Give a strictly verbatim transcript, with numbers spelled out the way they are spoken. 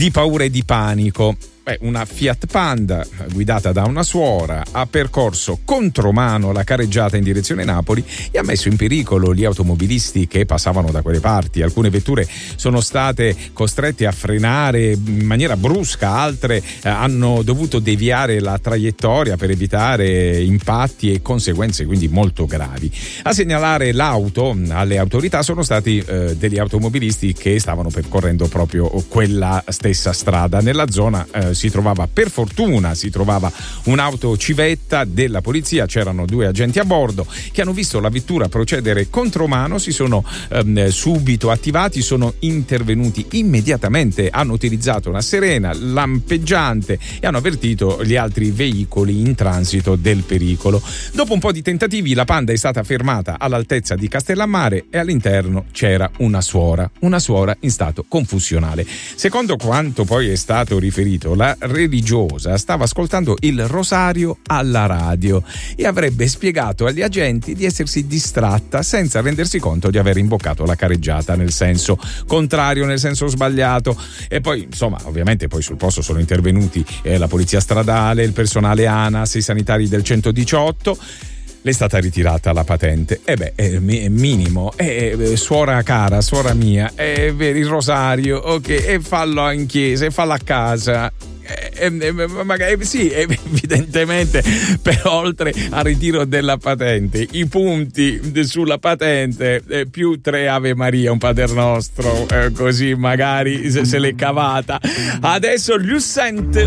di paura e di panico. Beh, una Fiat Panda guidata da una suora ha percorso contromano la carreggiata in direzione Napoli e ha messo in pericolo gli automobilisti che passavano da quelle parti. Alcune vetture sono state costrette a frenare in maniera brusca, altre eh, hanno dovuto deviare la traiettoria per evitare impatti e conseguenze quindi molto gravi. A segnalare l'auto alle autorità sono stati eh, degli automobilisti che stavano percorrendo proprio quella stessa strada. Nella zona eh, si trovava, per fortuna, si trovava un'auto civetta della polizia, c'erano due agenti a bordo che hanno visto la vettura procedere contromano, si sono ehm, subito attivati, sono intervenuti immediatamente, hanno utilizzato una sirena lampeggiante e hanno avvertito gli altri veicoli in transito del pericolo. Dopo un po' di tentativi la Panda è stata fermata all'altezza di Castellammare e all'interno c'era una suora, una suora in stato confusionale. Secondo quanto poi è stato riferito, la religiosa stava ascoltando il rosario alla radio e avrebbe spiegato agli agenti di essersi distratta senza rendersi conto di aver imboccato la carreggiata nel senso contrario, nel senso sbagliato. E poi insomma ovviamente poi sul posto sono intervenuti eh, la polizia stradale, il personale ANAS, i sanitari del centodiciotto. Le è stata ritirata la patente. E eh beh, è minimo. Eh, suora cara, suora mia, eh, il rosario, ok, e fallo in chiesa, e fallo a casa. Eh, eh, magari sì, evidentemente, per oltre al ritiro della patente, i punti sulla patente eh, più tre Ave Maria, un Pater Nostro, eh, così magari se, se l'è cavata. Adesso Lucente